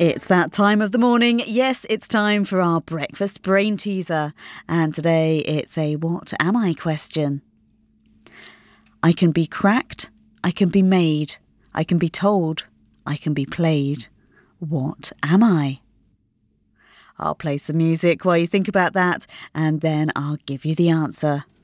It's that time of the morning. Yes, it's time for our breakfast brain teaser. And today it's a what am I question. I can be cracked, I can be made, I can be told, I can be played. What am I? I'll play some music while you think about that, and then I'll give you the answer.